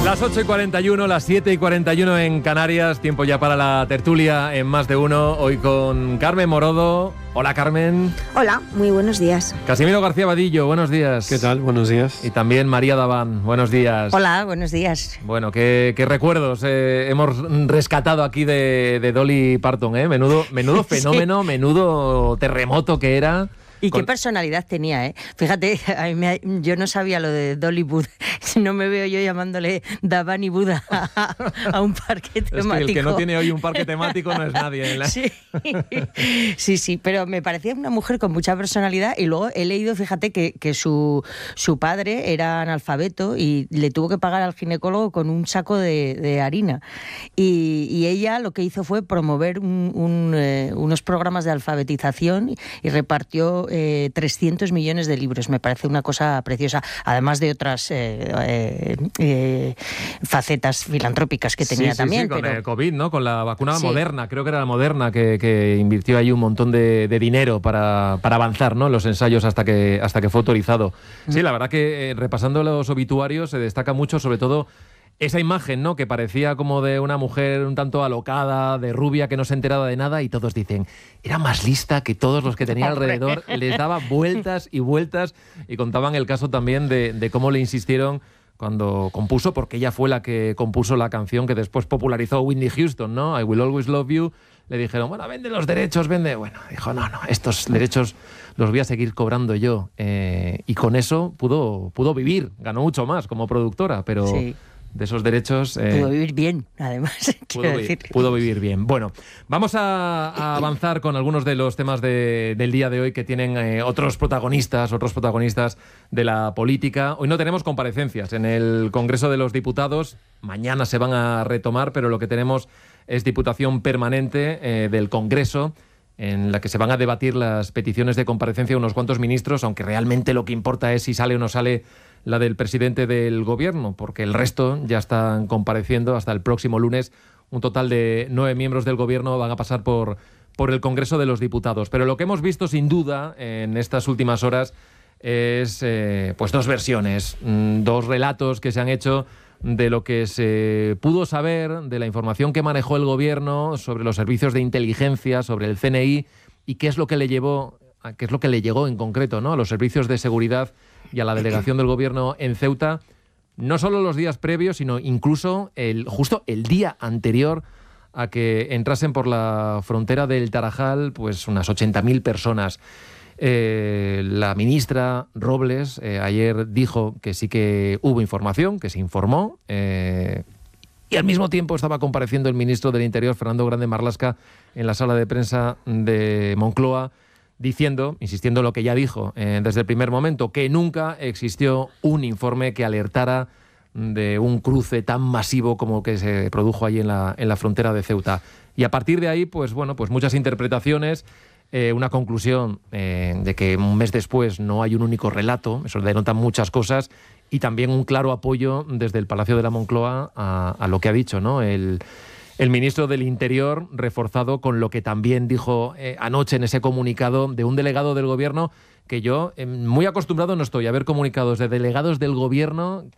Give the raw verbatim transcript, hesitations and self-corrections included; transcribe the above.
Las ocho y cuarenta y uno, las siete y cuarenta y uno en Canarias, tiempo ya para la tertulia en Más de Uno, hoy con Carmen Morodo. Hola, Carmen. Hola, muy buenos días. Casimiro García Vadillo, buenos días. ¿Qué tal? Buenos días. Y también María Daván, buenos días. Hola, buenos días. Bueno, qué, qué recuerdos eh, hemos rescatado aquí de, de Dolly Parton, ¿eh? Menudo, menudo fenómeno, sí. Menudo terremoto que era. Y Con... qué personalidad tenía, ¿eh? Fíjate, a mí me, yo no sabía lo de Dolly Buddha. No me veo yo llamándole Davani Buddha a, a un parque temático. Es que el que no tiene hoy un parque temático no es nadie. ¿eh? Sí. sí, sí, pero me parecía una mujer con mucha personalidad y luego he leído, fíjate, que, que su, su padre era analfabeto y le tuvo que pagar al ginecólogo con un saco de, de harina. Y, y ella lo que hizo fue promover un, un, eh, unos programas de alfabetización y repartió Eh, trescientos millones de libros. Me parece una cosa preciosa, además de otras eh, eh, eh, facetas filantrópicas que tenía sí, sí, también. Sí, con pero... el COVID, ¿no? Con la vacuna sí. Moderna, creo que era la Moderna que, que invirtió ahí un montón de, de dinero para, para avanzar, ¿no? En los ensayos hasta que, hasta que fue autorizado. Sí, la verdad que eh, repasando los obituarios se destaca mucho, sobre todo esa imagen, ¿no? Que parecía como de una mujer un tanto alocada, de rubia, que no se enteraba de nada, y todos dicen, era más lista que todos los que tenía alrededor, les daba vueltas y vueltas, y contaban el caso también de, de cómo le insistieron cuando compuso, porque ella fue la que compuso la canción que después popularizó Whitney Houston, ¿no? I Will Always Love You. Le dijeron, bueno, vende los derechos, vende... Bueno, dijo, no, no, estos derechos los voy a seguir cobrando yo. Eh, y con eso pudo, pudo vivir, ganó mucho más como productora, pero... Sí. De esos derechos... Eh, pudo vivir bien, además. Pudo, vi pudo vivir bien. Bueno, vamos a, a avanzar con algunos de los temas de, del día de hoy que tienen eh, otros protagonistas, otros protagonistas de la política. Hoy no tenemos comparecencias en el Congreso de los Diputados. Mañana se van a retomar, pero lo que tenemos es diputación permanente eh, del Congreso, en la que se van a debatir las peticiones de comparecencia de unos cuantos ministros, aunque realmente lo que importa es si sale o no sale la del presidente del gobierno, porque el resto ya están compareciendo hasta el próximo lunes. Un total de nueve miembros del gobierno van a pasar por, por el Congreso de los Diputados. Pero lo que hemos visto, sin duda, en estas últimas horas es eh, pues dos versiones, mmm, dos relatos que se han hecho de lo que se pudo saber, de la información que manejó el gobierno sobre los servicios de inteligencia, sobre el C N I, y qué es lo que le llevó, qué es lo que le llegó en concreto, ¿no? A los servicios de seguridad y a la delegación del gobierno en Ceuta, no solo los días previos, sino incluso el, justo el día anterior a que entrasen por la frontera del Tarajal pues unas ochenta mil personas. Eh, la ministra Robles eh, ayer dijo que sí que hubo información, que se informó, eh, y al mismo tiempo estaba compareciendo el ministro del Interior, Fernando Grande Marlaska, en la sala de prensa de Moncloa, diciendo, insistiendo en lo que ya dijo eh, desde el primer momento, que nunca existió un informe que alertara de un cruce tan masivo como que se produjo ahí en la, en la frontera de Ceuta. Y a partir de ahí, pues bueno, pues muchas interpretaciones, eh, una conclusión eh, de que un mes después no hay un único relato, eso denota muchas cosas, y también un claro apoyo desde el Palacio de la Moncloa a, a lo que ha dicho, ¿no? El El ministro del Interior, reforzado con lo que también dijo eh, anoche en ese comunicado de un delegado del gobierno, que yo eh, muy acostumbrado no estoy a ver comunicados de delegados del gobierno